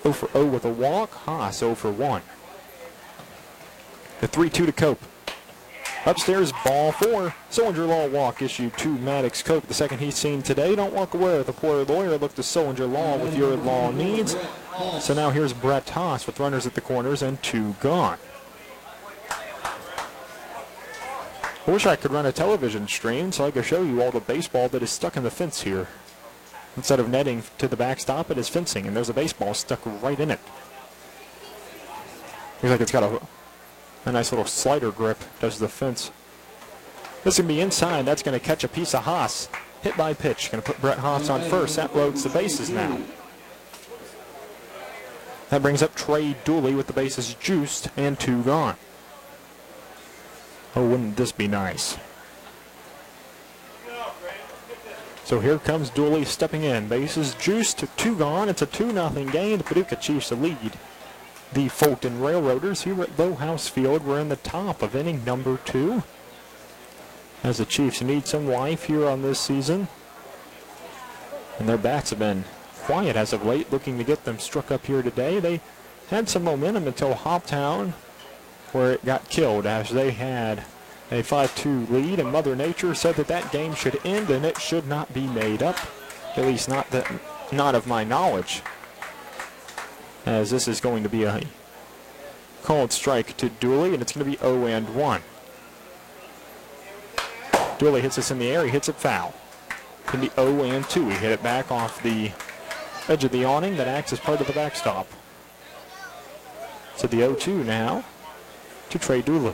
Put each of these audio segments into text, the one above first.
0 for 0 with a walk. Haas 0 for 1. The 3-2 to Cope. Upstairs, ball 4. Soldier Law walk issued to Maddox Cope, the second he's seen today. Don't walk away with a poor lawyer. Look to Soldier Law with your law needs. So now here's Brett Haas with runners at the corners and 2 gone. I wish I could run a television stream so I could show you all the baseball that is stuck in the fence here. Instead of netting to the backstop, it is fencing, and there's a baseball stuck right in it. Looks like it's got a nice little slider grip, does the fence. This is going to be inside. That's going to catch a piece of Haas. Hit by pitch. Going to put Brett Haas on first. That loads the bases now. That brings up Trey Dooley with the bases juiced and 2 gone. Oh, wouldn't this be nice? So here comes Dooley stepping in. Bases juiced, 2 gone. It's a 2-0 game. The Paducah Chiefs lead the Fulton Railroaders here at Low House Field. We're in the top of inning number 2. As the Chiefs need some life here on this season. And their bats have been quiet as of late, looking to get them struck up here today. They had some momentum until Hoptown, where it got killed as they had a 5-2 lead, and Mother Nature said that that game should end and it should not be made up, at least not of my knowledge, as this is going to be a called strike to Dooley, and it's going to be 0-1. Dooley hits this in the air. He hits it foul. It's going to be 0-2. He hit it back off the edge of the awning that acts as part of the backstop. So the 0-2 now to Trey Dooley.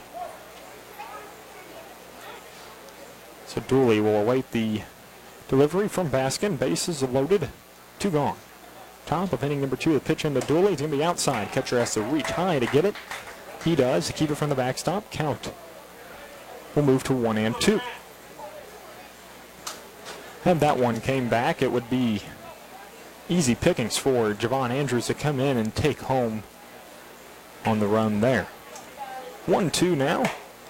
So Dooley will await the delivery from Baskin. Bases loaded. 2 gone. Top of inning number 2. The pitch into Dooley. He's going to be outside. Catcher has to reach high to get it. He does to keep it from the backstop. Count will move to 1-2. Had that one came back, it would be easy pickings for Javon Andrews to come in and take home on the run there. 1-2 now.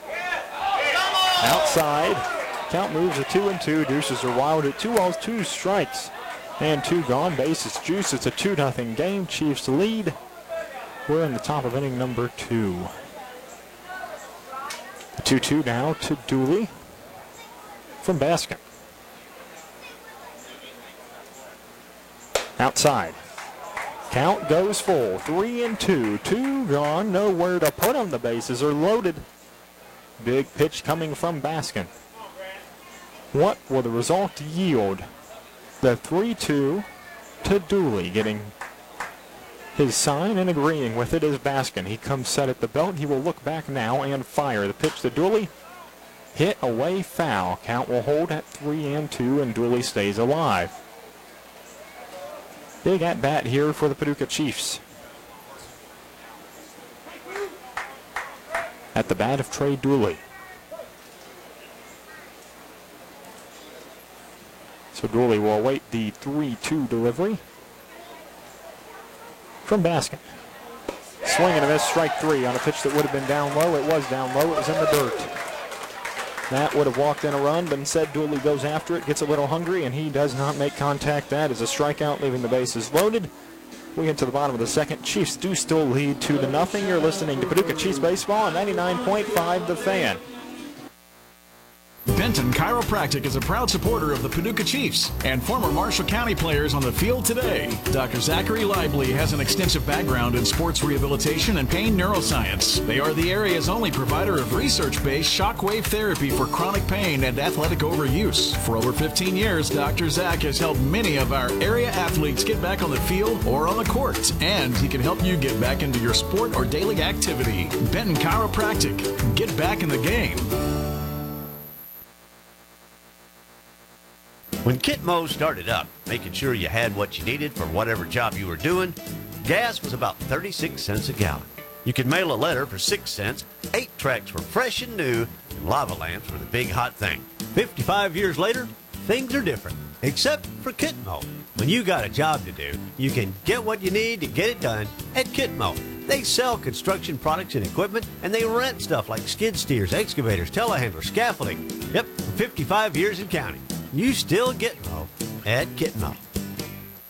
Outside. Count moves to 2-2. Deuces are wild at 2 balls, 2 strikes, and 2 gone. Bases juice. It's a 2-0 game. Chiefs lead. We're in the top of inning number 2. 2-2 now to Dooley from Baskin. Outside. Count goes full. 3-2. 2 gone. Nowhere to put them. The bases are loaded. Big pitch coming from Baskin. What will the result yield? The 3-2 to Dooley, getting his sign and agreeing with it is Baskin. He comes set at the belt. He will look back now and fire. The pitch to Dooley. Hit away foul. Count will hold at 3-2, and Dooley stays alive. Big at bat here for the Paducah Chiefs. At the bat of Trey Dooley. So Dooley will await the 3-2 delivery from Baskin. Swing and a miss, strike 3 on a pitch that would have been down low. It was down low. It was in the dirt. That would have walked in a run, but instead Dooley goes after it, gets a little hungry, and he does not make contact. That is a strikeout, leaving the bases loaded. We get to the bottom of the second. Chiefs do still lead 2-0. You're listening to Paducah Chiefs Baseball on 99.5 The Fan. Benton Chiropractic is a proud supporter of the Paducah Chiefs and former Marshall County players on the field today. Dr. Zachary Lively has an extensive background in sports rehabilitation and pain neuroscience. They are the area's only provider of research-based shockwave therapy for chronic pain and athletic overuse. For over 15 years, Dr. Zach has helped many of our area athletes get back on the field or on the court, and he can help you get back into your sport or daily activity. Benton Chiropractic. Get back in the game. When Kitmo started up, making sure you had what you needed for whatever job you were doing, gas was about 36 cents a gallon. You could mail a letter for 6 cents, 8 tracks were fresh and new, and lava lamps were the big hot thing. 55 years later, things are different, except for Kitmo. When you got a job to do, you can get what you need to get it done at Kitmo. They sell construction products and equipment, and they rent stuff like skid steers, excavators, telehandlers, scaffolding. Yep, for 55 years and counting. You still get Mo at Kitmo.